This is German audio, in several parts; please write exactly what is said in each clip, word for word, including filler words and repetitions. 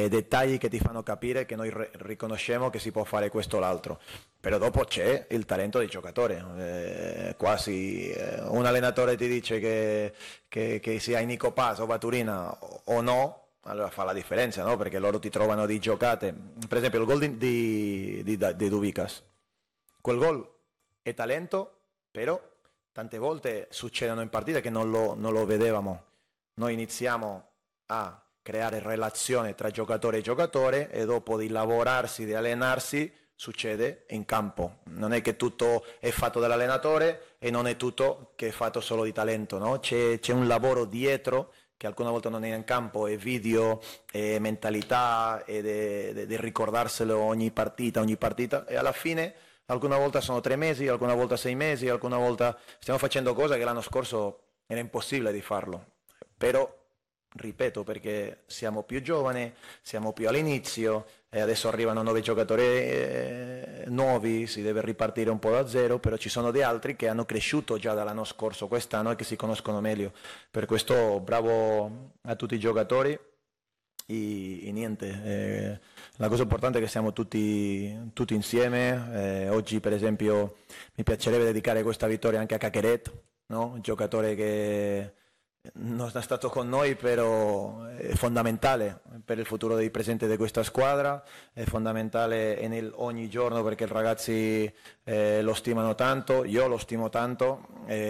eh, dettagli che ti fanno capire che noi re- riconosciamo che si può fare questo o l'altro, però dopo c'è il talento del giocatore, eh, quasi eh, un allenatore ti dice che, che, che sia Nico Paz o Baturina o, o no, allora fa la differenza, no? Perché loro ti trovano di giocate, per esempio il gol di, di, di, di Dubicas, quel gol è talento, però tante volte succedono in partite che non lo, non lo vedevamo, noi iniziamo a creare relazione tra giocatore e giocatore e dopo di lavorarsi, di allenarsi, succede in campo. Non è che tutto è fatto dall'allenatore e non è tutto che è fatto solo di talento, no? C'è, c'è un lavoro dietro che alcune volte non è in campo, è video, è mentalità, è di ricordarselo ogni partita, ogni partita, e alla fine alcune volte sono tre mesi, alcune volte sei mesi, alcune volte stiamo facendo cose che l'anno scorso era impossibile di farlo, però ripeto, perché siamo più giovani, siamo più all'inizio e adesso arrivano nuovi giocatori eh, nuovi, si deve ripartire un po' da zero, però ci sono di altri che hanno cresciuto già dall'anno scorso, quest'anno, e che si conoscono meglio. Per questo bravo a tutti i giocatori e, e niente, eh, la cosa importante è che siamo tutti, tutti insieme. Eh, oggi per esempio mi piacerebbe dedicare questa vittoria anche a Caqueret, no? Un giocatore che non è stato con noi, però è fondamentale per il futuro dei presenti di questa squadra, è fondamentale in ogni giorno perché i ragazzi eh, lo stimano tanto, io lo stimo tanto,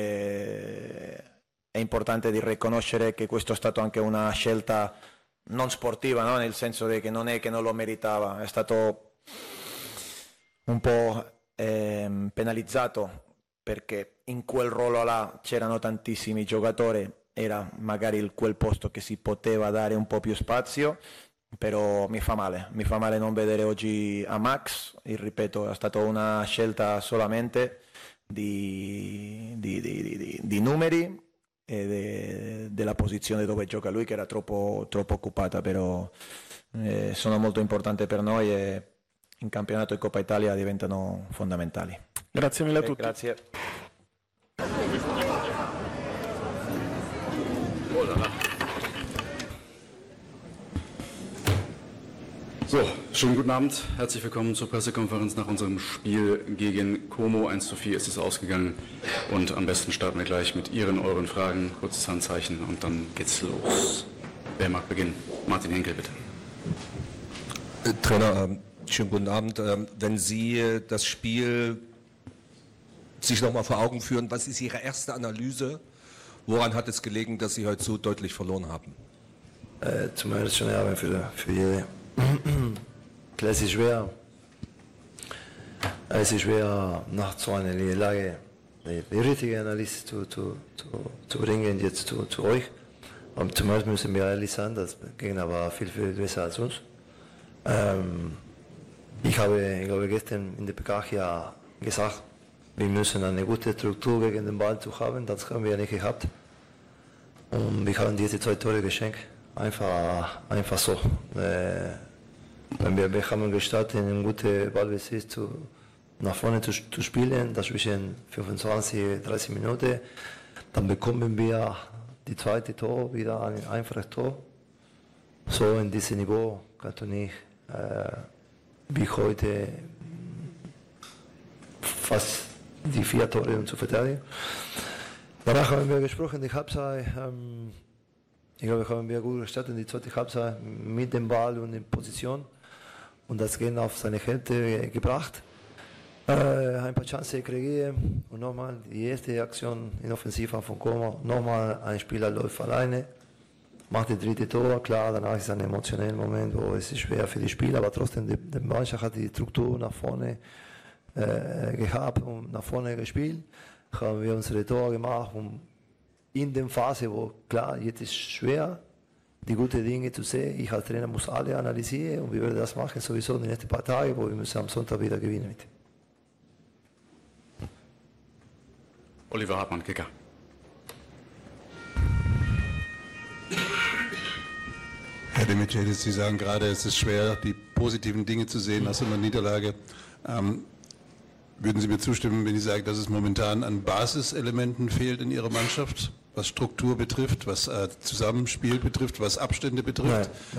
eh, è importante di riconoscere che questo è stato anche una scelta non sportiva, no? Nel senso che non è che non lo meritava, è stato un po' eh, penalizzato perché in quel ruolo là c'erano tantissimi giocatori, era magari il, quel posto che si poteva dare un po' più spazio, però mi fa male, mi fa male non vedere oggi a Max, e ripeto, è stata una scelta solamente di, di, di, di, di numeri e de, della posizione dove gioca lui, che era troppo, troppo occupata, però eh, sono molto importanti per noi e in campionato e Coppa Italia diventano fondamentali. Grazie mille a tutti. Eh, grazie. So, schönen guten Abend. Herzlich willkommen zur Pressekonferenz nach unserem Spiel gegen Como. eins zu vier ist es ausgegangen und am besten starten wir gleich mit Ihren, euren Fragen, kurzes Handzeichen und dann geht's los. Wer mag beginnen? Martin Henkel, bitte. Äh, Trainer, äh, schönen guten Abend. Äh, wenn Sie äh, das Spiel sich nochmal vor Augen führen, was ist Ihre erste Analyse? Woran hat es gelegen, dass Sie heute so deutlich verloren haben? Äh, zum ersten Jahr für, für jede. Klar, es ist schwer. Es ist schwer, nach so einer Niederlage die, die richtige Analyse zu, zu, zu, zu bringen, jetzt zu, zu euch. Und zumeist müssen wir ehrlich sein, das Gegner war viel, viel besser als uns. Ähm, ich, habe, ich habe gestern in der P K ja gesagt, wir müssen eine gute Struktur gegen den Ball zu haben, das haben wir nicht gehabt. Und wir haben diese zwei Tore geschenkt, einfach, einfach so. Äh, wir, wir haben gestartet, einen guten Ballbesitz zu, nach vorne zu, zu spielen, das zwischen fünfundzwanzig, dreißig Minuten. Dann bekommen wir die zweite Tor, wieder ein einfaches Tor. So in diesem Niveau kannst du nicht äh, wie heute fast die vier Tore zu verteidigen. Danach haben wir gesprochen, die Halbzeit, ähm, ich glaube, haben wir gut gestartet, die zweite Halbzeit mit dem Ball und in Position und das Gehen auf seine Hälfte gebracht. Äh, ein paar Chancen kreieren und nochmal die erste Aktion in Offensiva von Como, nochmal ein Spieler läuft alleine, macht das dritte Tor, klar, danach ist ein emotionaler Moment, wo es ist schwer für die Spieler, aber trotzdem, die, die Mannschaft hat die Struktur nach vorne äh, gehabt und nach vorne gespielt, haben wir unsere Tor gemacht und in der Phase, wo klar, jetzt ist es schwer, die guten Dinge zu sehen, ich als Trainer muss alle analysieren und wir werden das machen sowieso in den nächsten paar Tagen, wo wir müssen am Sonntag wieder gewinnen mit. Oliver Hartmann, Kicker. Herr Dimitriadis, Sie sagen gerade, es ist schwer, die positiven Dinge zu sehen nach so einer Niederlage. Ähm, würden Sie mir zustimmen, wenn ich sage, dass es momentan an Basiselementen fehlt in Ihrer Mannschaft, was Struktur betrifft, was äh, Zusammenspiel betrifft, was Abstände betrifft? Nein.